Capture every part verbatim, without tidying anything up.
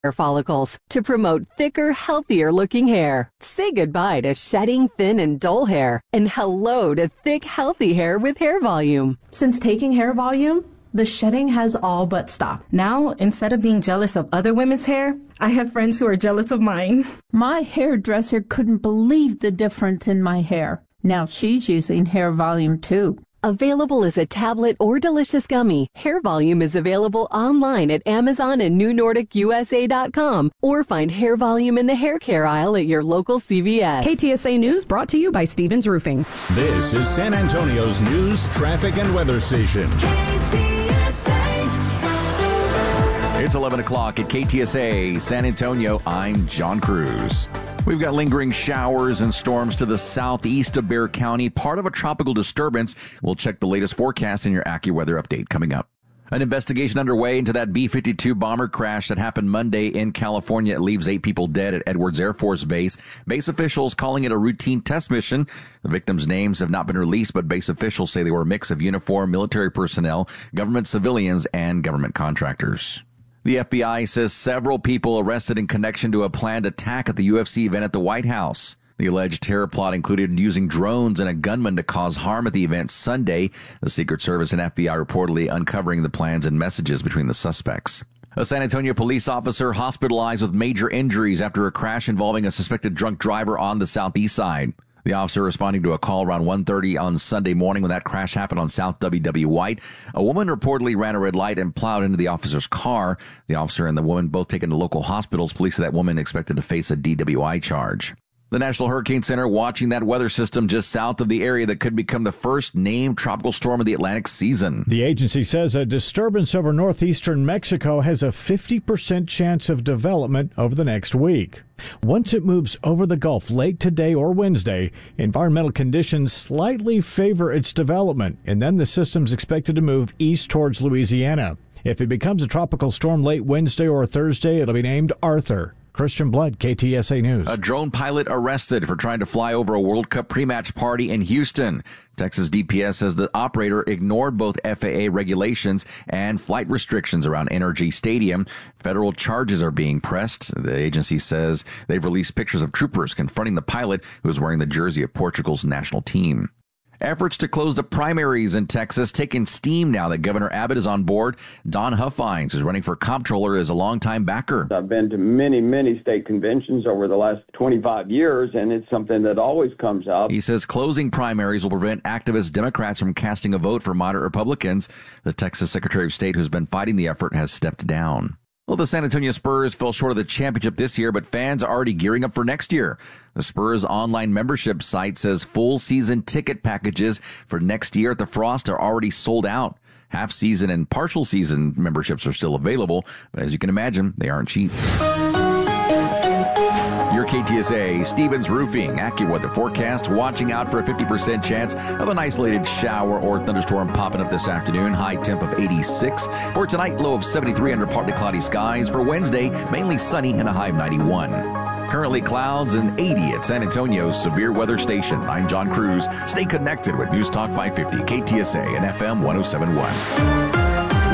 hair follicles to promote thicker, healthier-looking hair. Say goodbye to shedding thin and dull hair and hello to thick, healthy hair with Hair Volume. Since taking Hair Volume, the shedding has all but stopped. Now, instead of being jealous of other women's hair, I have friends who are jealous of mine. My hairdresser couldn't believe the difference in my hair. Now she's using Hair Volume too. Available as a tablet or delicious gummy, Hair Volume is available online at Amazon and New Nordic U S A dot com or find Hair Volume in the hair care aisle at your local C V S. K T S A News brought to you by Stevens Roofing. This is San Antonio's news, traffic, and weather station. K T S A. It's eleven o'clock at K T S A San Antonio. I'm John Cruz. We've got lingering showers and storms to the southeast of Bexar County, part of a tropical disturbance. We'll check the latest forecast in your AccuWeather update coming up. An investigation underway into that B fifty-two bomber crash that happened Monday in California. It leaves eight people dead at Edwards Air Force Base. Base officials calling it a routine test mission. The victims' names have not been released, but base officials say they were a mix of uniformed military personnel, government civilians, and government contractors. The F B I says several people arrested in connection to a planned attack at the U F C event at the White House. The alleged terror plot included using drones and a gunman to cause harm at the event Sunday. The Secret Service and F B I reportedly uncovering the plans and messages between the suspects. A San Antonio police officer hospitalized with major injuries after a crash involving a suspected drunk driver on the southeast side. The officer responding to a call around one thirty on Sunday morning when that crash happened on South W W White. A woman reportedly ran a red light and plowed into the officer's car. The officer and the woman both taken to local hospitals. Police say that woman expected to face a D W I charge. The National Hurricane Center watching that weather system just south of the area that could become the first named tropical storm of the Atlantic season. The agency says a disturbance over northeastern Mexico has a fifty percent chance of development over the next week. Once it moves over the Gulf late today or Wednesday, environmental conditions slightly favor its development, and then the system's expected to move east towards Louisiana. If it becomes a tropical storm late Wednesday or Thursday, it'll be named Arthur. Christian Blood, K T S A News. A drone pilot arrested for trying to fly over a World Cup pre-match party in Houston. Texas D P S says the operator ignored both F A A regulations and flight restrictions around N R G Stadium. Federal charges are being pressed. The agency says they've released pictures of troopers confronting the pilot who was wearing the jersey of Portugal's national team. Efforts to close the primaries in Texas taking steam now that Governor Abbott is on board. Don Huffines, who's running for comptroller, is a longtime backer. I've been to many, many state conventions over the last twenty-five years, and it's something that always comes up. He says closing primaries will prevent activist Democrats from casting a vote for moderate Republicans. The Texas Secretary of State, who's been fighting the effort, has stepped down. Well, the San Antonio Spurs fell short of the championship this year, but fans are already gearing up for next year. The Spurs online membership site says full season ticket packages for next year at the Frost are already sold out. Half season and partial season memberships are still available, but as you can imagine, they aren't cheap. Your K T S A Stevens Roofing AccuWeather forecast, watching out for a fifty percent chance of an isolated shower or thunderstorm popping up this afternoon. High temp of eighty-six. For tonight, low of seventy-three under partly cloudy skies. For Wednesday, mainly sunny and a high of ninety-one. Currently clouds and eighty at San Antonio's severe weather station. I'm John Cruz. Stay connected with News Talk five fifty, K T S A and F M one oh seven point one.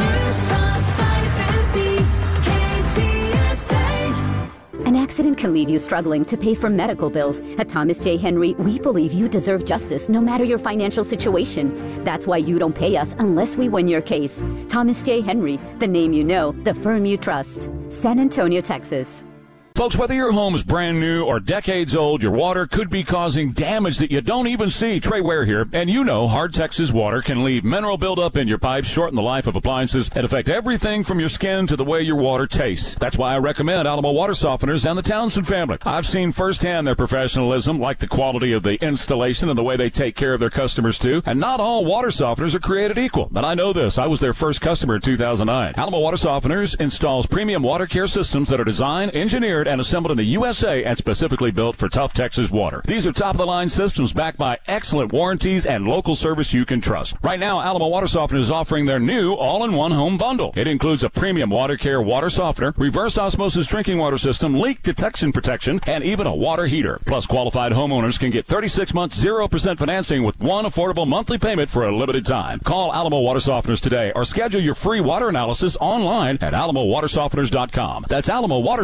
An accident can leave you struggling to pay for medical bills. At Thomas J. Henry, we believe you deserve justice no matter your financial situation. That's why you don't pay us unless we win your case. Thomas J. Henry, the name you know, the firm you trust. San Antonio, Texas. Folks, whether your home is brand new or decades old, your water could be causing damage that you don't even see. Trey Ware here, and you know Hard Texas Water can leave mineral buildup in your pipes, shorten the life of appliances, and affect everything from your skin to the way your water tastes. That's why I recommend Alamo Water Softeners and the Townsend family. I've seen firsthand their professionalism, like the quality of the installation and the way they take care of their customers too. And not all water softeners are created equal, but I know this. I was their first customer in two thousand nine. Alamo Water Softeners installs premium water care systems that are designed, engineered, and assembled in the U S A and specifically built for tough Texas water. These are top-of-the-line systems backed by excellent warranties and local service you can trust. Right now, Alamo Water Softener is offering their new all-in-one home bundle. It includes a premium water care water softener, reverse osmosis drinking water system, leak detection protection, and even a water heater. Plus, qualified homeowners can get thirty-six months, zero percent financing with one affordable monthly payment for a limited time. Call Alamo Water Softeners today or schedule your free water analysis online at alamo water softeners dot com. That's Alamo Water